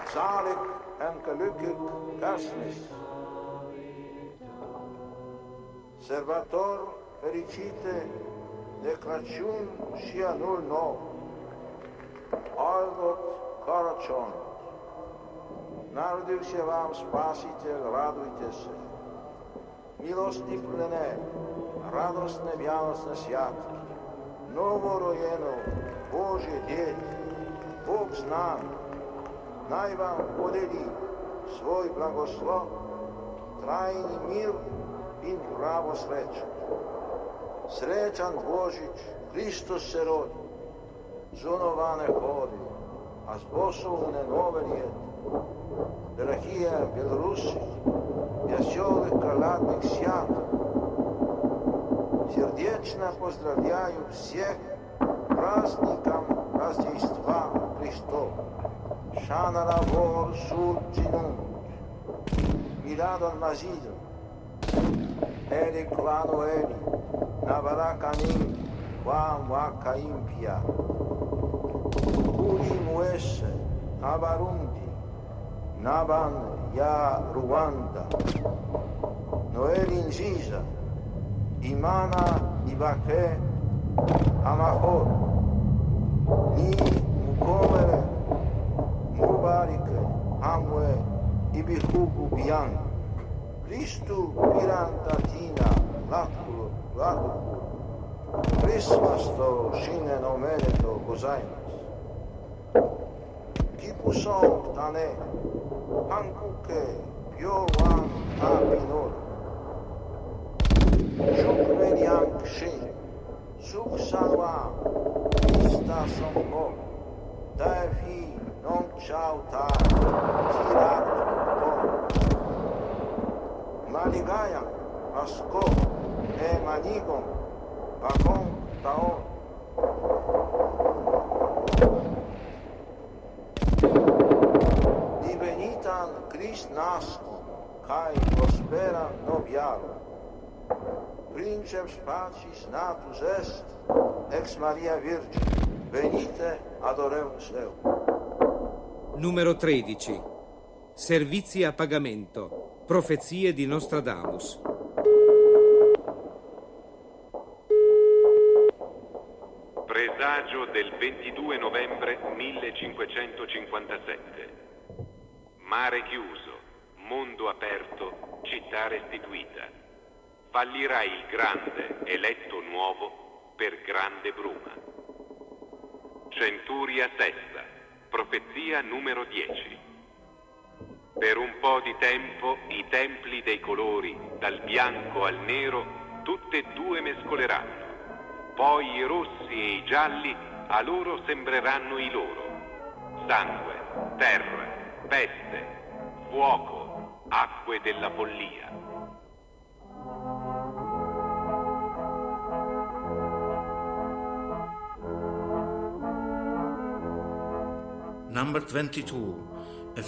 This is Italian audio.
zalig en gelukkig kerstmis. Sărbător fericite de Crăciun și Anul Nou. Algot Karačon. Narodil se vám Spasitel, radujte se. Milosti plné, radostné Vianočné sviatky. Novorojeno Božie dieťa, Bog s nami, naj vám podelí svoj blagoslov, trajný mír i pravo sreću. Srećan Božić, Hristos se rodi, zunovane hodi, a zbosovne nove lijete. Дорогие белорусы, веселых крылатых святок, сердечно поздравляю всех праздником Рождества Христова. Шанаравор Сурджинун, Миладон Мазидон, Эли Клануэли, Навараканин, Вам Вакаимпия, Кули Муэсе, Наварунди, Naban ya Ruanda, Noel Inziza, Imana Ibake, Amahor, Ni Mukomere, Mubarike, Amwe, Ibihugu Bian, Christu Pirantatina, Latkulo, Latkulo, Christmas to Shine no Mereto Gozaimas. Kipusong Tane, Hankuke, Pyowan, Apinor, Shukmeniang Shin, Suk Salwam, Ista Songo, Daefi, Non Chauta, Tirat, Maligayam, Asko, E Manigom, Bakon, Taon, Divenitan Christ nasco, kai prospera noviaro. Princeps pacis natus est, ex Maria Virgine, venite adoremus eu. Numero 13. Servizi a pagamento. Profezie di Nostradamus. Presagio del 22 novembre 1557. Mare chiuso, mondo aperto, città restituita. Fallirà il grande eletto nuovo per grande bruma. Centuria sesta, profezia numero 10. Per un po' di tempo i templi dei colori, dal bianco al nero, tutte e due mescoleranno. Poi i rossi e i gialli a loro sembreranno i loro. Sangue, terra, peste, fuoco, acque della follia. Number 22.